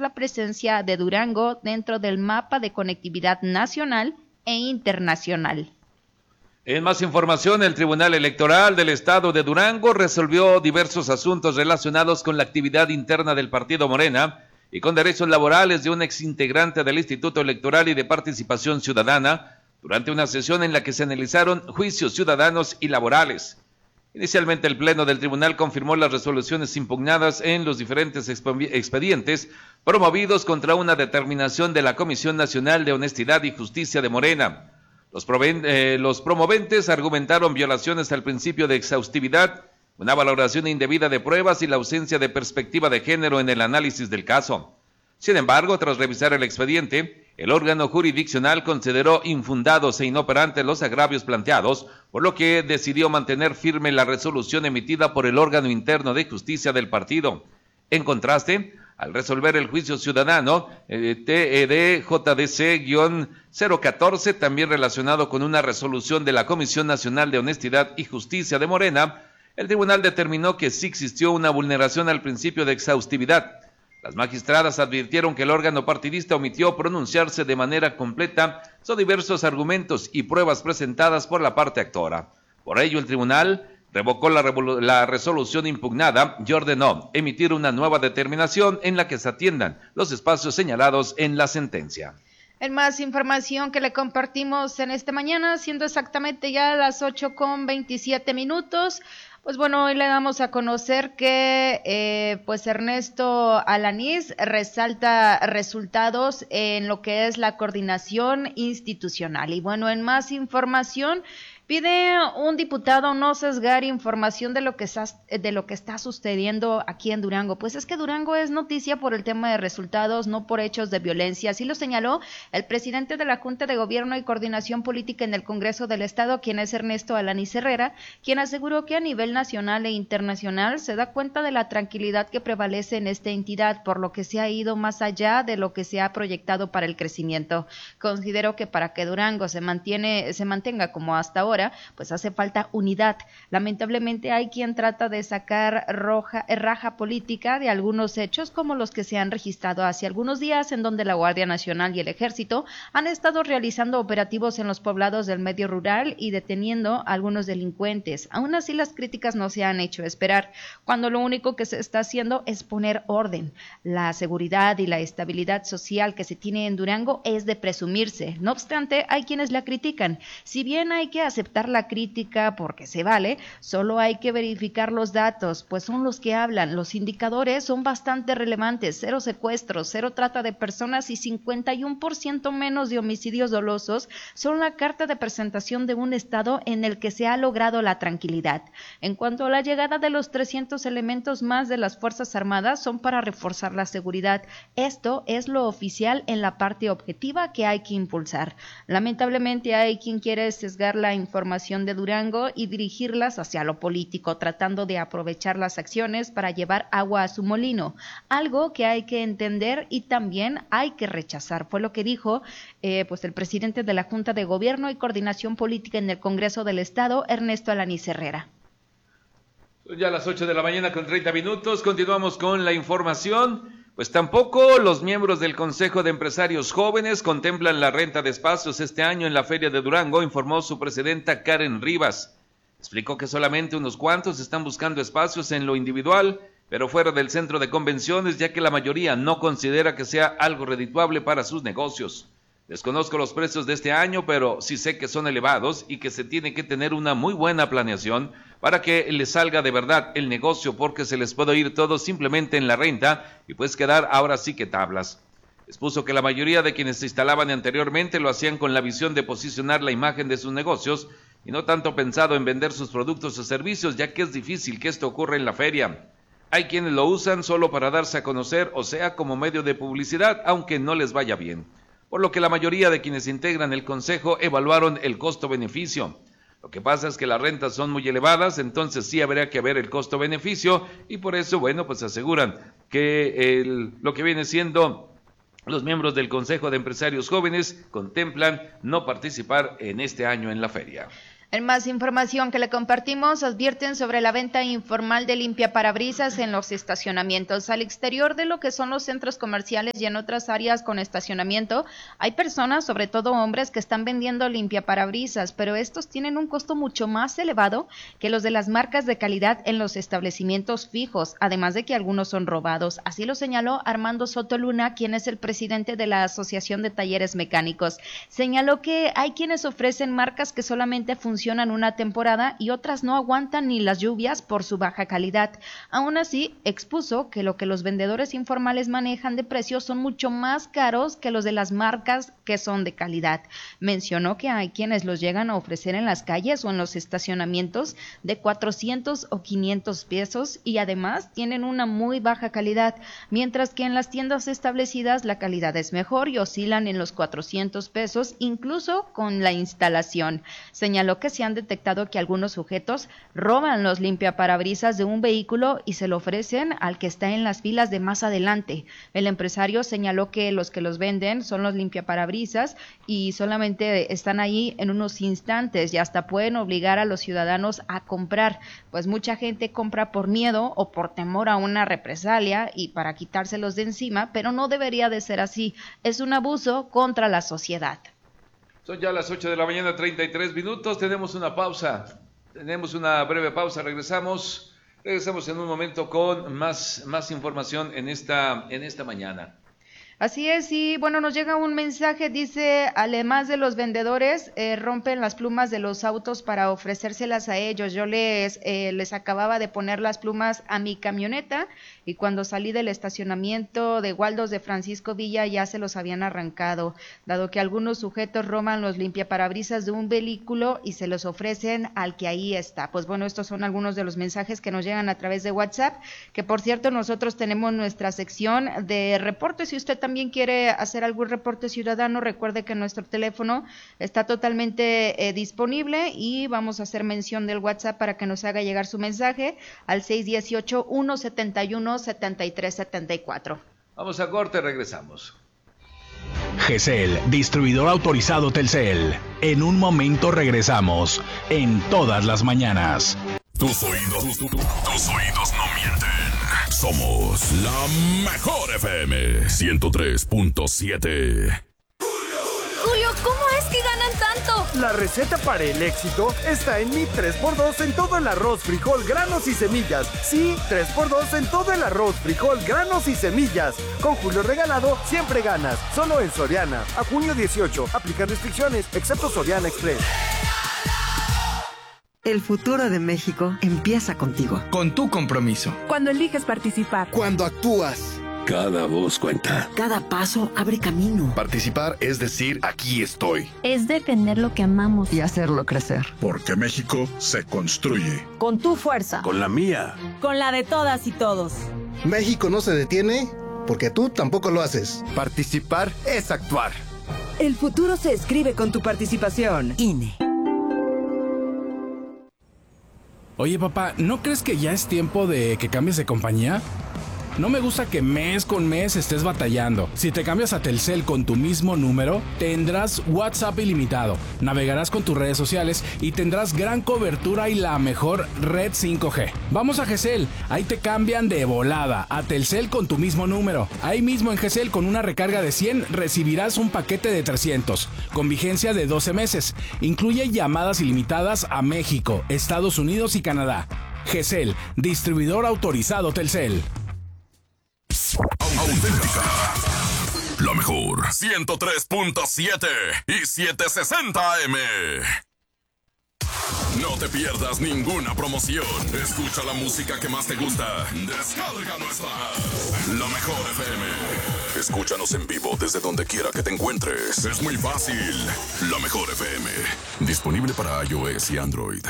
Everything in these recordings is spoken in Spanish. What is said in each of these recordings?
la presencia de Durango dentro del mapa de conectividad nacional e internacional. En más información, el Tribunal Electoral del Estado de Durango resolvió diversos asuntos relacionados con la actividad interna del partido Morena y con derechos laborales de un exintegrante del Instituto Electoral y de Participación Ciudadana durante una sesión en la que se analizaron juicios ciudadanos y laborales. Inicialmente, el Pleno del Tribunal confirmó las resoluciones impugnadas en los diferentes expedientes promovidos contra una determinación de la Comisión Nacional de Honestidad y Justicia de Morena. Los promoventes argumentaron violaciones al principio de exhaustividad, una valoración indebida de pruebas y la ausencia de perspectiva de género en el análisis del caso. Sin embargo, tras revisar el expediente, el órgano jurisdiccional consideró infundados e inoperantes los agravios planteados, por lo que decidió mantener firme la resolución emitida por el órgano interno de justicia del partido. En contraste, al resolver el juicio ciudadano TED JDC-014, también relacionado con una resolución de la Comisión Nacional de Honestidad y Justicia de Morena, el tribunal determinó que sí existió una vulneración al principio de exhaustividad. Las magistradas advirtieron que el órgano partidista omitió pronunciarse de manera completa sobre diversos argumentos y pruebas presentadas por la parte actora. Por ello, el tribunal revocó la resolución impugnada y ordenó emitir una nueva determinación en la que se atiendan los espacios señalados en la sentencia. En más información que le compartimos en esta mañana, siendo exactamente ya las 8:27, pues bueno, hoy le damos a conocer que pues Ernesto Alanís resalta resultados en lo que es la coordinación institucional. Y bueno, en más información, pide un diputado no sesgar información de lo que está sucediendo aquí en Durango. Pues es que Durango es noticia por el tema de resultados, no por hechos de violencia. Así lo señaló el presidente de la Junta de Gobierno y Coordinación Política en el Congreso del Estado, quien es Ernesto Alanís Herrera, quien aseguró que a nivel nacional e internacional se da cuenta de la tranquilidad que prevalece en esta entidad, por lo que se ha ido más allá de lo que se ha proyectado para el crecimiento. Considero que para que Durango se mantenga como hasta ahora, pues hace falta unidad. Lamentablemente hay quien trata de sacar raja política de algunos hechos como los que se han registrado hace algunos días, en donde la Guardia Nacional y el Ejército han estado realizando operativos en los poblados del medio rural y deteniendo a algunos delincuentes. Aún así, las críticas no se han hecho esperar, cuando lo único que se está haciendo es poner orden. La seguridad y la estabilidad social que se tiene en Durango es de presumirse. No obstante, hay quienes la critican. Si bien hay que aceptar la crítica porque se vale, solo hay que verificar los datos, pues son los que hablan. Los indicadores son bastante relevantes: 0 secuestros, 0 trata de personas y 51% menos de homicidios dolosos son la carta de presentación de un estado en el que se ha logrado la tranquilidad. En cuanto a la llegada de los 300 elementos más de las Fuerzas Armadas, son para reforzar la seguridad. Esto es lo oficial en la parte objetiva que hay que impulsar. Lamentablemente hay quien quiere sesgar la información de Durango y dirigirlas hacia lo político, tratando de aprovechar las acciones para llevar agua a su molino, algo que hay que entender y también hay que rechazar. Fue lo que dijo pues el presidente de la Junta de Gobierno y Coordinación Política en el Congreso del Estado, Ernesto Alanís Herrera. Ya a las 8:30 continuamos con la información. Pues tampoco los miembros del Consejo de Empresarios Jóvenes contemplan la renta de espacios este año en la Feria de Durango, informó su presidenta Karen Rivas. Explicó que solamente unos cuantos están buscando espacios en lo individual, pero fuera del centro de convenciones, ya que la mayoría no considera que sea algo redituable para sus negocios. Desconozco los precios de este año, pero sí sé que son elevados y que se tiene que tener una muy buena planeación para que les salga de verdad el negocio, porque se les puede ir todo simplemente en la renta y pues quedar ahora sí que tablas. Expuso que la mayoría de quienes se instalaban anteriormente lo hacían con la visión de posicionar la imagen de sus negocios y no tanto pensado en vender sus productos o servicios, ya que es difícil que esto ocurra en la feria. Hay quienes lo usan solo para darse a conocer, o sea, como medio de publicidad, aunque no les vaya bien. Por lo que la mayoría de quienes integran el consejo evaluaron el costo-beneficio. Lo que pasa es que las rentas son muy elevadas, entonces sí habría que ver el costo-beneficio y por eso, bueno, pues aseguran que lo que viene siendo los miembros del Consejo de Empresarios Jóvenes contemplan no participar en este año en la feria. En más información que le compartimos, advierten sobre la venta informal de limpiaparabrisas en los estacionamientos. Al exterior de lo que son los centros comerciales y en otras áreas con estacionamiento, hay personas, sobre todo hombres, que están vendiendo limpiaparabrisas, pero estos tienen un costo mucho más elevado que los de las marcas de calidad en los establecimientos fijos, además de que algunos son robados. Así lo señaló Armando Soto Luna, quien es el presidente de la Asociación de Talleres Mecánicos. Señaló que hay quienes ofrecen marcas que solamente funcionan una temporada y otras no aguantan ni las lluvias por su baja calidad. Aún así, expuso que lo que los vendedores informales manejan de precios son mucho más caros que los de las marcas que son de calidad. Mencionó que hay quienes los llegan a ofrecer en las calles o en los estacionamientos de 400 o 500 pesos y además tienen una muy baja calidad, mientras que en las tiendas establecidas la calidad es mejor y oscilan en los 400 pesos, incluso con la instalación. Señaló que se han detectado que algunos sujetos roban los limpiaparabrisas de un vehículo y se lo ofrecen al que está en las filas de más adelante. El empresario señaló que los venden son los limpiaparabrisas y solamente están ahí en unos instantes y hasta pueden obligar a los ciudadanos a comprar, pues mucha gente compra por miedo o por temor a una represalia y para quitárselos de encima, pero no debería de ser así. Es un abuso contra la sociedad. Son ya las 8 de la mañana, 33 minutos. Tenemos una pausa. Tenemos una breve pausa. Regresamos en un momento con más información en esta mañana. Así es, y bueno, nos llega un mensaje, dice, además de los vendedores, rompen las plumas de los autos para ofrecérselas a ellos. Yo les acababa de poner las plumas a mi camioneta y cuando salí del estacionamiento de Waldos de Francisco Villa ya se los habían arrancado, dado que algunos sujetos roban los limpiaparabrisas de un vehículo y se los ofrecen al que ahí está. Pues bueno, estos son algunos de los mensajes que nos llegan a través de WhatsApp, que por cierto nosotros tenemos nuestra sección de reportes. Si usted también quiere hacer algún reporte ciudadano, recuerde que nuestro teléfono está totalmente disponible y vamos a hacer mención del WhatsApp para que nos haga llegar su mensaje al 618-171-7374. Vamos a corte, regresamos. GESEL, distribuidor autorizado Telcel. En un momento regresamos, en todas las mañanas. Tus oídos no mienten. Somos la mejor FM 103.7. Julio, ¿cómo es que ganan tanto? La receta para el éxito está en mi 3x2 en todo el arroz, frijol, granos y semillas. Sí, 3x2 en todo el arroz, frijol, granos y semillas. Con Julio Regalado siempre ganas. Solo en Soriana. A junio 18. Aplican restricciones, excepto Soriana Express. El futuro de México empieza contigo. Con tu compromiso. Cuando eliges participar. Cuando actúas. Cada voz cuenta. Cada paso abre camino. Participar es decir, aquí estoy. Es defender lo que amamos. Y hacerlo crecer. Porque México se construye. Con tu fuerza. Con la mía. Con la de todas y todos. México no se detiene porque tú tampoco lo haces. Participar es actuar. El futuro se escribe con tu participación. INE. Oye, papá, ¿no crees que ya es tiempo de que cambies de compañía? No me gusta que mes con mes estés batallando. Si te cambias a Telcel con tu mismo número, tendrás WhatsApp ilimitado, navegarás con tus redes sociales y tendrás gran cobertura y la mejor red 5G. Vamos a GESEL, ahí te cambian de volada a Telcel con tu mismo número. Ahí mismo en GESEL con una recarga de 100 recibirás un paquete de 300, con vigencia de 12 meses. Incluye llamadas ilimitadas a México, Estados Unidos y Canadá. GESEL, distribuidor autorizado Telcel. Auténtica. La mejor. 103.7 y 760 AM. No te pierdas ninguna promoción. Escucha la música que más te gusta. Descarga nuestra app. La mejor FM. Escúchanos en vivo desde donde quiera que te encuentres. Es muy fácil. La mejor FM. Disponible para iOS y Android.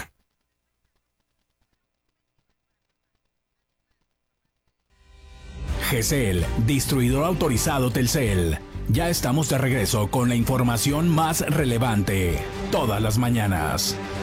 GESEL, distribuidor autorizado Telcel. Ya estamos de regreso con la información más relevante, todas las mañanas.